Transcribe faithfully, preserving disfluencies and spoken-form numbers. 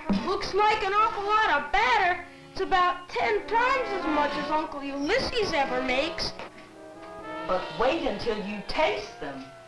Looks like an awful lot of batter. It's about ten times as much as Uncle Ulysses ever makes. But wait until you taste them.